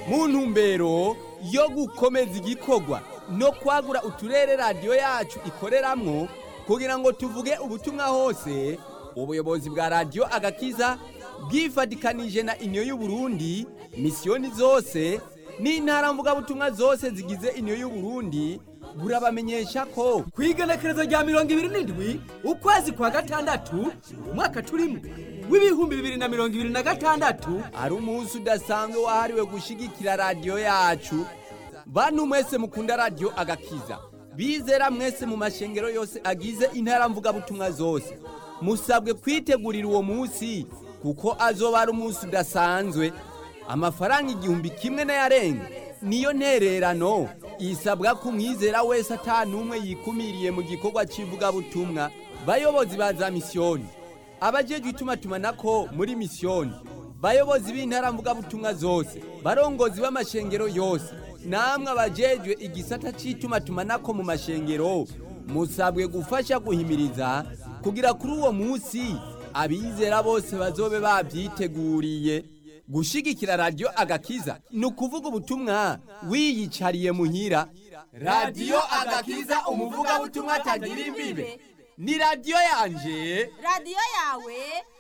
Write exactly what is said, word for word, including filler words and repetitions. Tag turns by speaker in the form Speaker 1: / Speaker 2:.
Speaker 1: mu ntumbero yo gukomeza igikorwa no kwagura uturere radiyo yacu ikoreramwo kugira ngo tuvuge ubutumwa hose. Ubuyobozi bwa radiyo agakiza bwifadikanije na Union y'u Burundi, misiyoni zose n'intara mvugabutumwa zose zigize Union y'u Burundi burabamenyesha ko
Speaker 2: kwigenekerezo rya mirongo ibiri n'indwi ukwezi kwa gatandatu umwaka turimo w'ibihumbi bibiri na mirongo ibiri na gatandatu
Speaker 1: ari umunsi udasanzwe wahariwe gushigikira radiyo yacu. Bantu mwese mukunda radiyo agakiza, bizera mwese mu mashengero yose agize intara mvugabutumwa zose, musabwe kwitegurira uwo munsi kuko azoba ari umunsi udasanzwe. Amafaranga igihumbi kimwe n'ayarenga niyo ntererano isabwa ku mwizera wese atanumwe yikumiriye mu gikorwa cy'ivugabutumwa. Bayobozi ba za misiyoni, abajejwe itumatumanako muri misiyoni, bayobozi b'intara mvugabutumwa zose, barongozi b'amashengero yose, namwe abajejwe igisata cy'itumatumanako mu mashengero, musabwe gufasha guhimiriza kugira kuri uwo munsi abizera bose bazobe babyiteguriye. Gushigikira radiyo agakiza ni ukuvuga ubutumwa wiyicariye muhira. Radiyo agakiza, umuvugabutumwa atagira imbibe. Ni radiyo yanje,
Speaker 3: radiyo yawe.